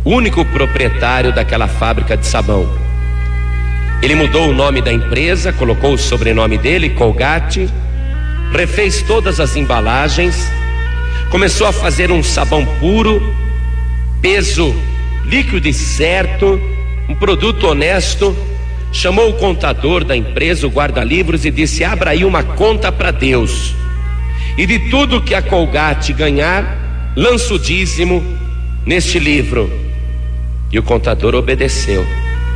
único proprietário daquela fábrica de sabão. Ele mudou o nome da empresa, colocou o sobrenome dele, Colgate, refez todas as embalagens, começou a fazer um sabão puro, peso líquido e certo, um produto honesto. Chamou o contador da empresa, o guarda-livros, e disse: abra aí uma conta para Deus, e de tudo que a Colgate ganhar, lança o dízimo neste livro. E o contador obedeceu.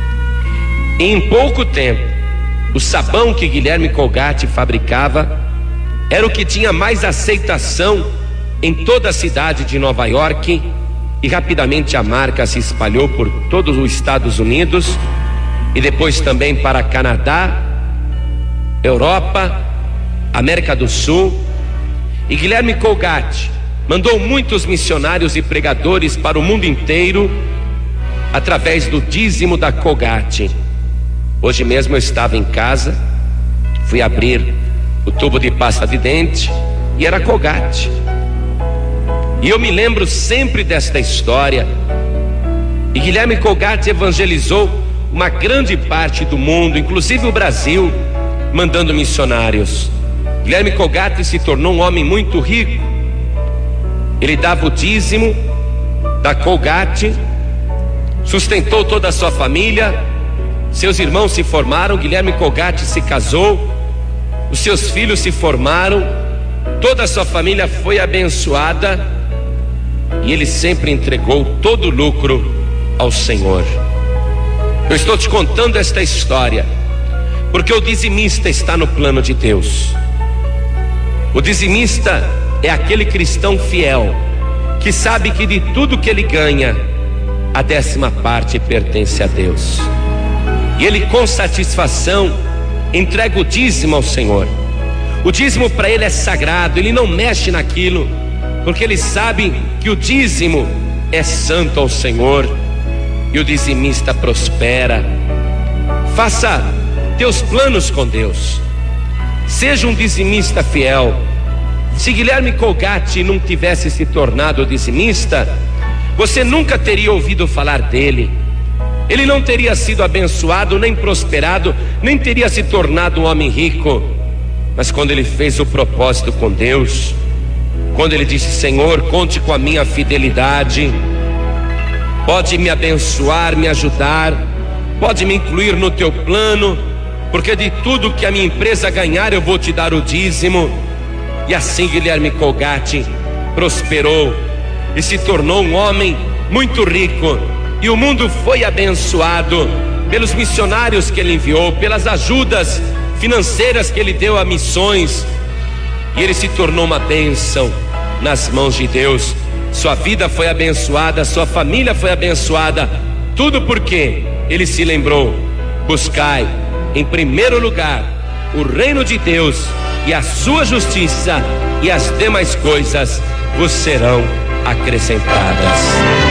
E em pouco tempo, o sabão que Guilherme Colgate fabricava era o que tinha mais aceitação em toda a cidade de Nova York, e rapidamente a marca se espalhou por todos os Estados Unidos e depois também para Canadá, Europa, América do Sul. E Guilherme Colgate mandou muitos missionários e pregadores para o mundo inteiro através do dízimo da Colgate. Hoje mesmo eu estava em casa, fui abrir o tubo de pasta de dente e era Colgate. E eu me lembro sempre desta história. E Guilherme Colgate evangelizou uma grande parte do mundo, inclusive o Brasil, mandando missionários. Guilherme Colgate se tornou um homem muito rico. Ele dava o dízimo da Colgate, sustentou toda a sua família, seus irmãos se formaram, Guilherme Colgate se casou, os seus filhos se formaram, toda a sua família foi abençoada, e ele sempre entregou todo o lucro ao Senhor. Eu estou te contando esta história porque o dizimista está no plano de Deus. O dizimista é aquele cristão fiel que sabe que de tudo que ele ganha, a 10ª parte pertence a Deus, e ele com satisfação entrega o dízimo ao Senhor. O dízimo para ele é sagrado, ele não mexe naquilo, porque ele sabe que o dízimo é santo ao Senhor. E o dizimista prospera. Faça teus planos com Deus, seja um dizimista fiel. Se Guilherme Colgate não tivesse se tornado dizimista, você nunca teria ouvido falar dele. Ele não teria sido abençoado, nem prosperado, nem teria se tornado um homem rico. Mas quando ele fez o propósito com Deus, quando ele disse: Senhor, conte com a minha fidelidade, pode me abençoar, me ajudar, pode me incluir no teu plano, porque de tudo que a minha empresa ganhar eu vou te dar o dízimo. E assim Guilherme Colgate prosperou e se tornou um homem muito rico, e o mundo foi abençoado pelos missionários que ele enviou, pelas ajudas financeiras que ele deu a missões, e ele se tornou uma bênção nas mãos de Deus. Sua vida foi abençoada, sua família foi abençoada, tudo porque ele se lembrou: buscai em primeiro lugar o reino de Deus e a sua justiça, e as demais coisas vos serão acrescentadas.